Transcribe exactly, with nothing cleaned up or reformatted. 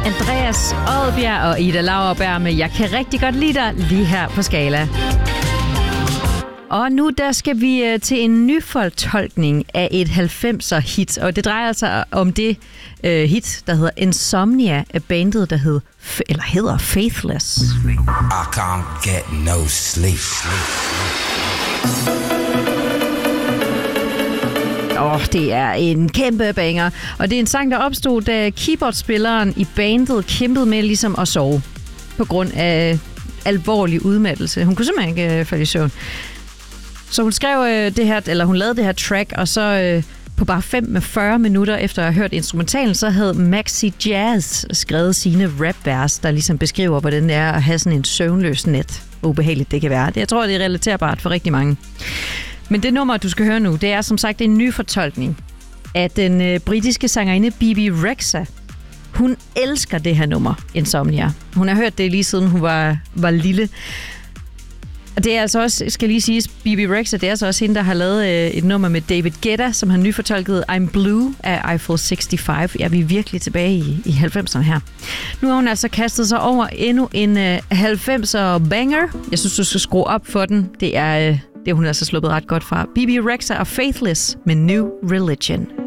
Andreas Odbjerg og Ida Lauerberg med Jeg kan rigtig godt lide dig lige her på Skala. Og nu der skal vi øh, til en ny fortolkning af et halvfemser-hit, og det drejer sig om det øh, hit, der hedder Insomnia af bandet, der hed, eller hedder Faithless. I can't get no sleep. Åh, oh, det er en kæmpe banger, og det er en sang, der opstod, da keyboardspilleren i bandet kæmpede med ligesom at sove på grund af alvorlig udmattelse. Hun kunne simpelthen ikke øh, falde i søvn. Så hun skrev øh, det her, eller hun lavede det her track, og så øh, på bare fem med fyrre minutter efter at have hørt instrumentalen, så havde Maxi Jazz skrevet sine rapvers, der ligesom beskriver, hvordan det er at have sådan en søvnløs net. Hvor ubehageligt det kan være. Det, jeg tror, det er relaterbart for rigtig mange. Men det nummer, du skal høre nu, det er som sagt en ny fortolkning af den øh, britiske sangerinde Bebe Rexha. Hun elsker det her nummer, Insomnia. Hun har hørt det lige siden hun var, var lille. Og det er altså også, skal lige siges, Bebe Rexha, det er altså også hende, der har lavet øh, et nummer med David Guetta, som har nyfortolket I'm Blue af Eiffel seksoghalvfems. Ja, vi er virkelig tilbage i, i halvfemserne her. Nu har hun altså kastet sig over endnu en øh, halvfemser banger. Jeg synes, du skal skrue op for den. Det er, øh, det er hun altså sluppet ret godt fra. Bebe Rexha og Faithless med New Religion.